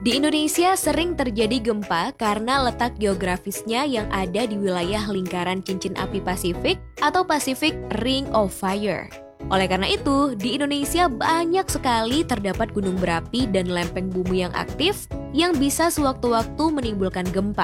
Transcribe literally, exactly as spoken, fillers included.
Di Indonesia sering terjadi gempa karena letak geografisnya yang ada di wilayah lingkaran cincin api Pasifik atau Pacific Ring of Fire. Oleh karena itu, di Indonesia banyak sekali terdapat gunung berapi dan lempeng bumi yang aktif yang bisa sewaktu-waktu menimbulkan gempa.